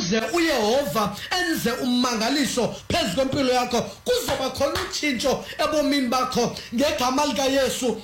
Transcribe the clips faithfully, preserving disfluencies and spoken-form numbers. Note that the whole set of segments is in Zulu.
ukuze uYehova enze ummangaliso phezu kwempilo yakho kuzoba khona utshintsho ebomini bakho ngegama lika Yesu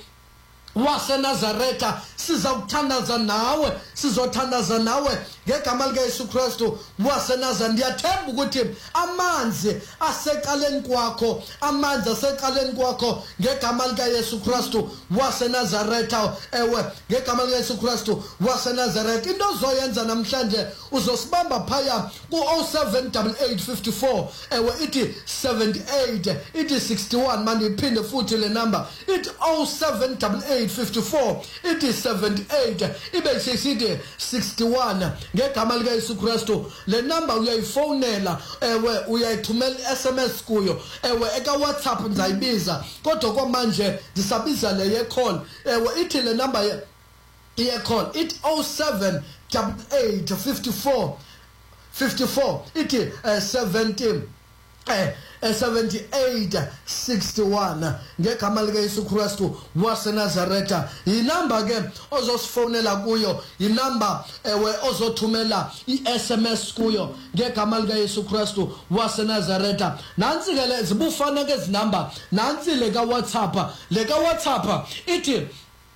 waseNazaretha. Sizawuthandaza nawe, sizothandaza nawe ngegama lika Yesu Kristu waseNazaretha. Ndiyathemba ukuthi amanzi aseqaleni kwakho, amanzi aseqaleni kwakho ngegama lika Yesu Kristu waseNazaretha. Ewe ngegama lika Yesu Kristu waseNazaretha. Into ozoyenza namhlanje uzosibamba phaya ku oh seven eight eight five four, ewe ithi seventy-eight, ithi sixty-one. Manje iphinde futhi le number, ithi oh seven eight eight five four, ithi seventy-eight, ibe sisithi sixty-one ngegama lika Yesu Kristu. Le number uyayifonela, ewe uyayithumela S M S kuyo, ewe eka WhatsApp ndizayibiza kodwa kwamanje ndisabiza le ye call. Ewe ithi le number ye ye call, it oh seven eight eight five four five four, ithi seventy eh seventy-eight sixty-one ngegama lika Yesu Kristu waseNazaretha. Inamba ke ozosifonela kuyo, inamba ewe ozothumela i-S M S kuyo ngegama lika Yesu Kristu waseNazaretha. Nansi ke le zibufana ke zinamba, nansi le ka WhatsApp, le ka WhatsApp ithi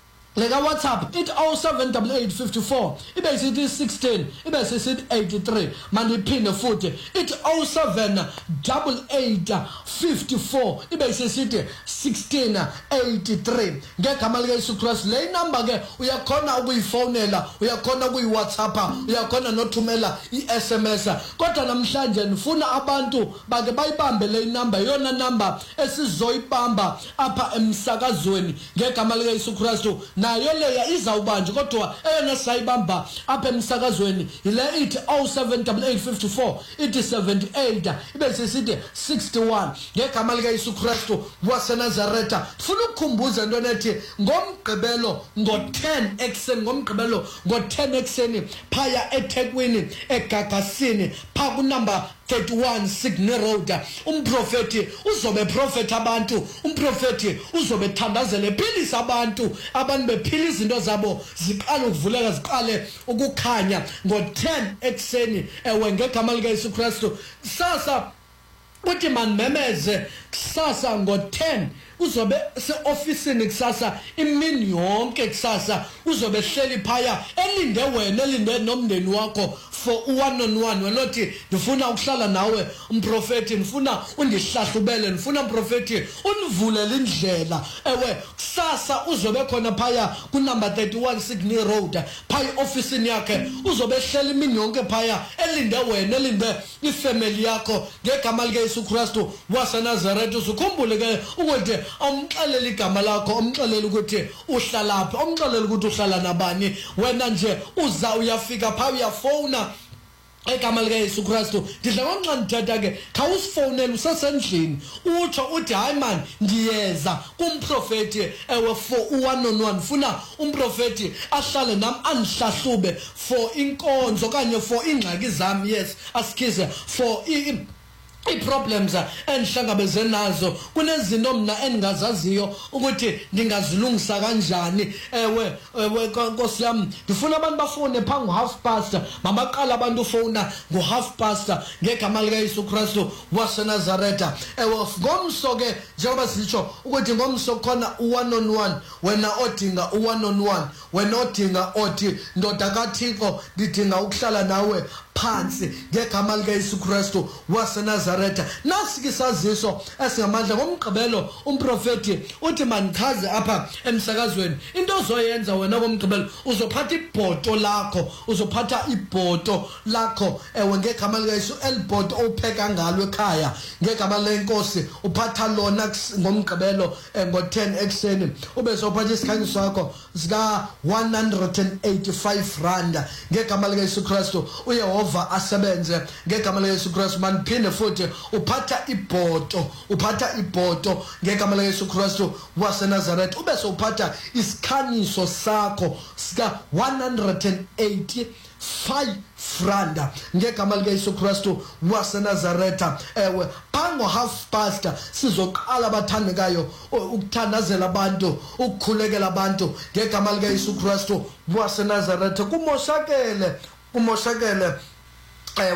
le ka WhatsApp it oh seven eight eight five four, ibe sithi sixteen, ibe sithi eighty-three. Manje iphinde futhi it oh seven eight eight five four, ibe sithi sixteen eighty-three ngegama lika Yesu Kristu. Le number ke uyakhona ukuyifonela, uyakhona ukuyiWhatsAppa, uyakhona nothumela i-S M S. Kodwa namhlanje nifuna abantu bake bayibambe le number, yona number esizoyibamba apha emsakazweni ngegama lika Yesu Kristu. Nayo leya izawubanje kodwa eyona sayibamba apha emsakazweni ile ithi oh seven eight eight five four, ithi seventy-eight, ibe sisithi sixty-one ngegama lika Yesu Kristu waseNazaretha. Ufuna ukukhumbuza into nethi ngomgqibelo ngo ten ekseni, ngomgqibelo ngo ten ekseni phaya eThekwini eGagasini pha ku number thirty-one Sydney Road, umprofeti uzobe prophet abantu, umprofeti uzobe thandazela ephilisa abantu, abantu bephila izinto zabo ziqala ukuvuleka, ziqale ukukhanya ngo ten ekseni. Ewe ngegama lika Yesu Kristu. Sasa uthi manimemeze kusasa ngo ten uzobe se-ofisini kusasa imini yonke, kusasa uzobe hleli phaya elinde wena, elinde nomndeni wakho for one on one. Wena othi ndifuna ukuhlala nawe umprofeti, ndifuna undihlahlubele, ndifuna umprofeti univulele indlela. Ewe kusasa uzobe khona phaya ku number thirty-one Sydney Road phaya ofisini yakhe, uzobe hleli imini yonke phaya elinde wena, elinde ifamily yakho ngegama lika Yesu Kristu waseNazaretha. Uzukhumbule ke ukuthi umxelele igama lakho, umxelele ukuthi uhlalaphi, umxelele ukuthi uhlala nabani. Wena nje uza uyafika pha uyafona egama lika Yesu Kristu. Ndidla nxa ndithetha ke khawusifonele usasendlini utsho uthi hayi man ndiyeza kumprofeti ewe for one on one, funa umprofeti ahlale nam andihlahlube for inkonzo kanye for ingxaki zami. Yes asikhize for i i-problems endihlangabezene nazo, kunezinto mina engingazaziyo ukuthi ndingazilungisa kanjani. Ewe ewe Nkosi yami, ndifuna abantu bafone pha ngo-half past, mabaqala abantu ufona ngo-half past ngegama lika Yesu Kristu waseNazaretha. Ewe ngomso ke njengoba sitsho ukuthi ngomso khona u-one on one, wena odinga u-one on one, wena odinga othi ndoda kaThixo ndidinga ukuhlala nawe phansi ngegama lika Yesu Kristu waseNazaretha. Nasi isaziso esingamandla ngomgqibelo umprofeti uthi manichaze apha emsakazweni into ozoyenza wena ngomgqibelo, uzophatha ibhoto lakho, uzophatha ibhoto lakho ewe ngegama lika Yesu, elibhoto opheka ngalo ekhaya ngegama lenkosi, uphatha lona ngomgqibelo ngo ten ekseni, ube sophatha isikhanyiso sakho sika one hundred eighty-five rand ngegama lika Yesu Kristu. uYehova asebenze ngegama lika Yesu Kristu. Maniphinde futhi uphatha ibhoto, uphatha ibhoto ngegama lika Yesu Kristu waseNazaretha, ube sophatha isikhanyiso sakho sika one hundred eighty-five rand ngegama lika Yesu Kristu waseNazaretha. Ewe phango half past sizoqala abathandekayo ukuthandazela abantu, ukukhulekela abantu ngegama lika Yesu Kristu waseNazaretha. Kumoshakele kumoshakele